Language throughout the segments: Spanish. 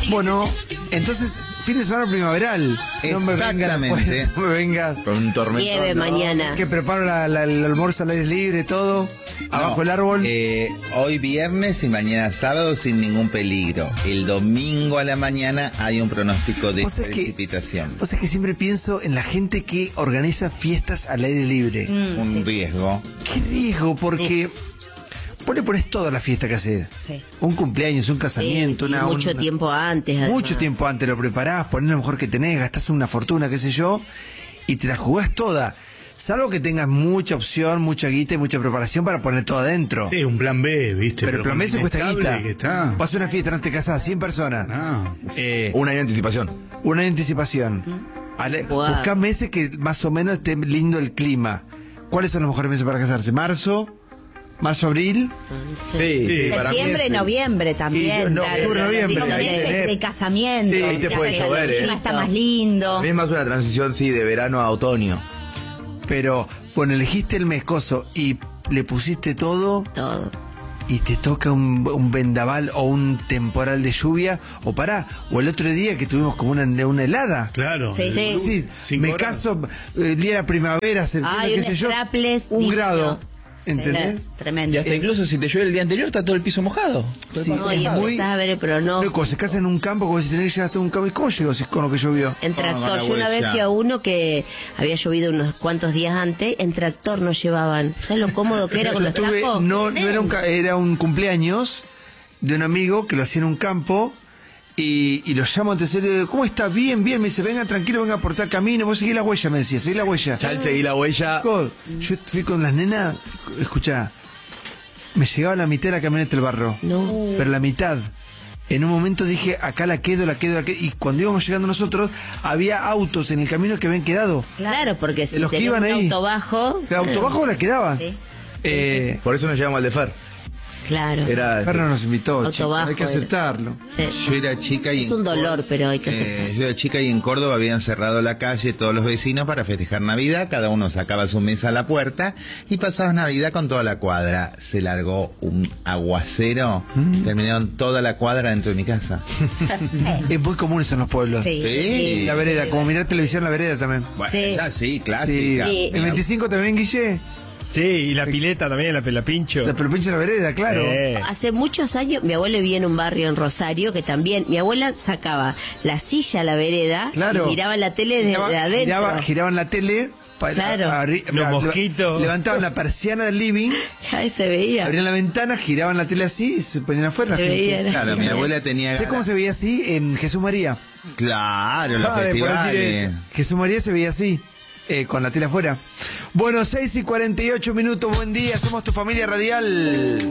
Bueno, entonces, fin de semana primaveral. Exactamente. No me vengas. Con un tormento. Nieve mañana. Que preparo el almuerzo al aire libre, todo. Abajo el árbol. Hoy viernes y mañana sábado sin ningún peligro. El domingo a la mañana hay un pronóstico de precipitación. O sea que siempre pienso en la gente que organiza fiestas al aire libre. Un riesgo. ¿Qué riesgo? Porque vos le pones toda la fiesta que haces. Sí. Un cumpleaños, un casamiento, Sí, y mucho tiempo antes. Además. Mucho tiempo antes lo preparás, ponés lo mejor que tenés, gastás una fortuna, qué sé yo, y te la jugás toda. Salvo que tengas mucha opción, mucha guita y mucha preparación para poner todo adentro. Sí, un plan B, ¿viste? Pero el plan B se cuesta guita. Está. Vas a una fiesta, no te casás, 100 personas. No. Un año de anticipación. Un año de anticipación. Wow. Buscá meses que más o menos esté lindo el clima. ¿Cuáles son los mejores meses para casarse? ¿Marzo? ¿Marzo, abril? Sí, para mí Septiembre, es- noviembre también. Y no, octubre, noviembre. Digo, meses de casamiento. Sí, ahí te que puede hace llover, calorcito, está más lindo. A mí es más una transición, sí, de verano a otoño. Pero, bueno, elegiste el mes coso y le pusiste todo Todo. y te toca un vendaval o un temporal de lluvia, o el otro día que tuvimos como una helada. Claro. Sí, sí. Sí, 5 me horas. caso el día de la primavera, Hay qué un sé yo, strapless un divino. grado, ¿entendés? Sí, tremendo. Y hasta incluso si te llueve el día anterior, está todo el piso mojado. Sí, No, y muy- empezás a ver el pronóstico. Cuando se casa en un campo, como si tenés que llegar hasta un campo, ¿y cómo llegó con lo que llovió? En tractor, la yo una vez huella. fui a uno que había llovido unos cuantos días antes, en tractor nos llevaban. ¿Sabes lo cómodo que era con Yo los tuve, trapos? no era un cumpleaños de un amigo que lo hacía en un campo y lo llamo antes y le digo, ¿cómo está? Bien, bien. Me dice, venga tranquilo, venga por tal camino, vos seguís la huella, me decía, seguí la huella. Ya al seguir la huella. Yo fui con las nenas, escuchá, me llegaba la mitad de la camioneta del barro, No. pero la mitad. En un momento dije, acá la quedo. Y cuando íbamos llegando nosotros, había autos en el camino que habían quedado. Claro, porque si Los que tenés iban un ahí. auto bajo... El auto bajo la quedaba. Sí. Por eso nos llevamos al de Fer. Claro. Era. Ferro nos invitó, Auto chicos, bajo hay que era. aceptarlo. Sí. Yo era chica y Es un dolor, pero hay que aceptar. yo era chica y en Córdoba habían cerrado la calle todos los vecinos para festejar Navidad, cada uno sacaba su mesa a la puerta y pasabas Navidad con toda la cuadra. Se largó un aguacero, terminaron toda la cuadra dentro de mi casa. Es muy común eso en los pueblos. Sí. Sí. La vereda, como mirar televisión en la vereda también. Bueno, Sí. ya sí, Sí. clásica. Sí. ¿El 25 también, Guille? Sí, y la pileta también, la pincho. La pinche en la vereda, claro. Hace muchos años, mi abuelo vivía en un barrio en Rosario que también, mi abuela sacaba la silla a la vereda Claro. y miraba la tele de adentro. Giraban la tele. Claro. Los mosquitos. Levantaban la persiana del living, Ahí se veía. abrían la ventana, giraban la tele así y se ponían afuera. Se la gente. veía, Claro, mi abuela tenía... ¿Sabes cómo se veía así? En Jesús María. Claro, los Padre, por decir festivales. eso. Jesús María se veía así, con la tele afuera. Bueno, 6:48, buen día, somos tu familia radial.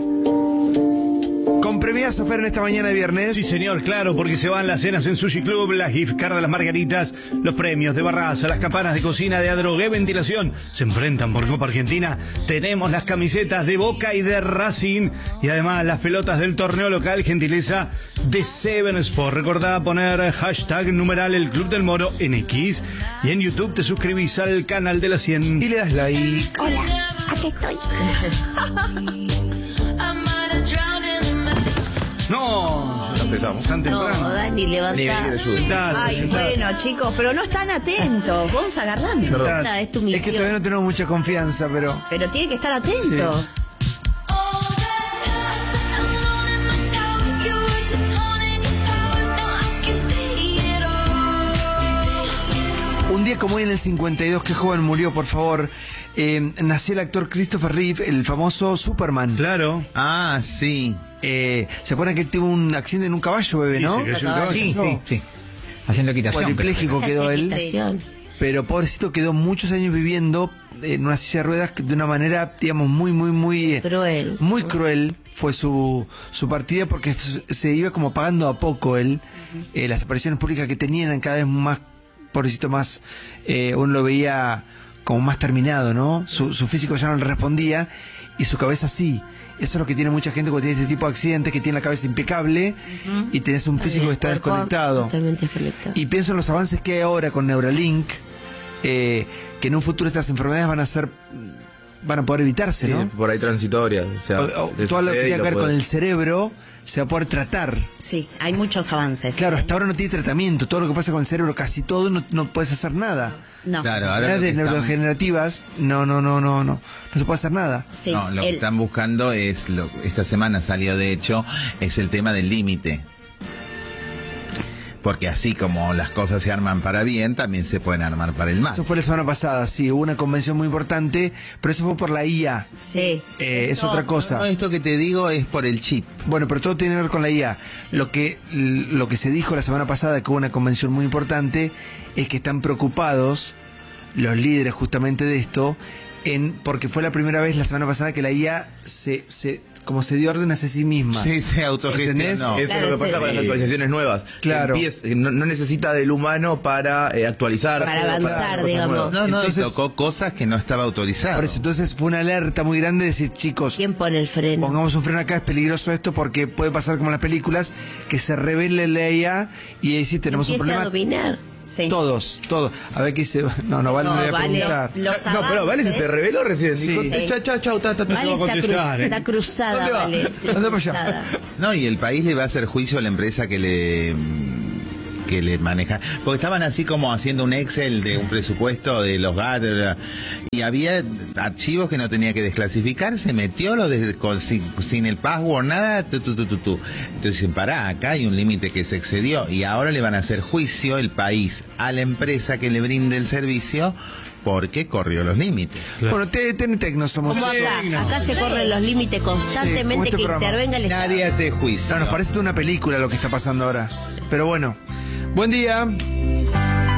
Con premiazo, Fer, en esta mañana de viernes. Sí, señor, claro, porque se van las cenas en Sushi Club, las gift cards de las margaritas, los premios de Barraza, las campanas de cocina de Adrogué Ventilación. Se enfrentan por Copa Argentina. Tenemos las camisetas de Boca y de Racing. Y además las pelotas del torneo local, gentileza de Seven Sport. Recordá poner hashtag numeral el Club del Moro en X. Y en YouTube te suscribís al canal de la 100. Y le das like. Hola, aquí estoy. No, Ya empezamos. tan No, temprano. Dani, levanta. Dale, Ay, sentate. bueno, chicos, pero no están atentos. Vamos a agarrarme. Esta es tu Es que misión. todavía no tenemos mucha confianza, pero... Pero tiene que estar atento. Sí. Un día como hoy en el 52, qué joven murió, por favor. Nació el actor Christopher Reeve, el famoso Superman. Claro. Ah, sí. ¿Se acuerdan que él tuvo un accidente en un caballo, bebé, Sí, no? se cayó un caballo. Sí, sí, sí. Haciendo equitación. Cuadripléjico quedó él. Equitación. Pero pobrecito quedó muchos años viviendo en una silla de ruedas de una manera, digamos, muy Cruel. muy cruel fue su partida, porque se iba como pagando a poco él. Las apariciones públicas que tenían eran cada vez más, pobrecito, más, uno lo veía como más terminado, ¿no? Su físico ya no le respondía y su cabeza sí. Eso es lo que tiene mucha gente cuando tiene este tipo de accidentes, que tiene la cabeza impecable y tenés un físico que está El cuerpo desconectado. Totalmente desconectado. Y pienso en los avances que hay ahora con Neuralink, que en un futuro estas enfermedades van a ser van a poder evitarse, Sí, ¿no? por ahí transitorias. O sea, Todo lo que tiene que ver con puede- el cerebro se va a poder tratar. Sí, hay muchos avances. Claro, hasta ahora no tiene tratamiento. Todo lo que pasa con el cerebro, casi todo, no puedes hacer nada. No. Claro, ahora Enfermedades lo que están- neurodegenerativas, no se puede hacer nada. Sí, No, lo que están buscando es, esta semana salió de hecho, es el tema del límite. Porque así como las cosas se arman para bien, también se pueden armar para el mal. Eso fue la semana pasada, sí, hubo una convención muy importante, pero eso fue por la IA. Sí. Es otra No, cosa. esto que te digo es por el chip. Bueno, pero todo tiene que ver con la IA. Lo que se dijo la semana pasada, que hubo una convención muy importante, es que están preocupados los líderes justamente de esto, porque fue la primera vez la semana pasada que la IA como se dio órdenes a sí misma. Sí, se autogestionó. ¿Entendés? Eso Claro, es lo que pasa sí, con las sí. actualizaciones nuevas. Claro. No necesita del humano para actualizar. Para avanzar, cosas digamos. nuevas. No, Entonces- y tocó cosas que no estaba autorizado. Por eso, entonces fue una alerta muy grande de decir, chicos, ¿Quién pone el freno? pongamos un freno acá, es peligroso esto porque puede pasar como en las películas, que se revele la IA y ahí sí tenemos un Empiece a problema. dominar. Sí. Todos. A ver qué dice. No, vale, No, me voy a Vale. preguntar. Los No, pero Vale se te avances- reveló recién. Sí. Dijo, chao, ta. va Vale a está, contestar, está cruzada, ¿Dónde va? Vale. ¿Dónde va allá? Cruzada. No, y el país le va a hacer juicio a la empresa que le maneja, porque estaban así como haciendo un Excel de un presupuesto de los GAT, y había archivos que no tenía que desclasificar, se metió sin el password, nada, Entonces dicen, pará, acá hay un límite que se excedió, y ahora le van a hacer juicio el país a la empresa que le brinde el servicio porque corrió los límites. Bueno, TNTEC no somos. Como acá se corren los límites Sí, como constantemente, este que programa. intervenga el Estado. Nadie hace juicio. No, nos parece una película lo que está pasando ahora. Pero bueno, buen día.